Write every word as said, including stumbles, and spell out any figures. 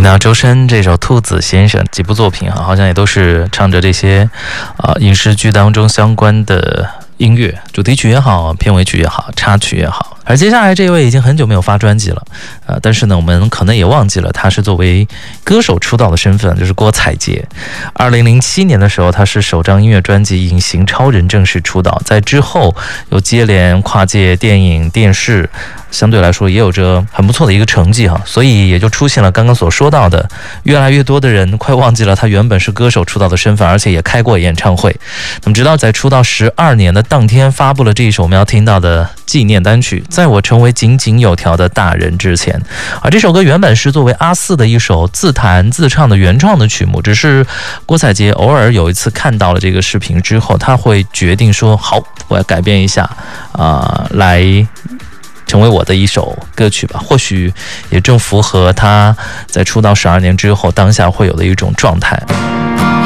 到周深这首《兔子先生》，几部作品啊，好像也都是唱着这些啊、呃、影视剧当中相关的音乐，主题曲也好，片尾曲也好，插曲也好。而接下来这位已经很久没有发专辑了，呃，但是呢，我们可能也忘记了他是作为歌手出道的身份，就是郭采洁。二零零七年的时候，他是首张音乐专辑《隐形超人》正式出道，在之后又接连跨界电影、电视，相对来说也有着很不错的一个成绩哈，所以也就出现了刚刚所说到的，越来越多的人快忘记了他原本是歌手出道的身份，而且也开过演唱会。那么直到在出道十二年的当天，发布了这一首我们要听到的纪念单曲《在我成为井井有条的大人之前》。而这首歌原本是作为阿四的一首自弹自唱的原创的曲目，只是郭采洁偶尔有一次看到了这个视频之后，他会决定说好，我要改变一下啊、呃，来成为我的一首歌曲吧，或许也正符合他在出道十二年之后当下会有的一种状态。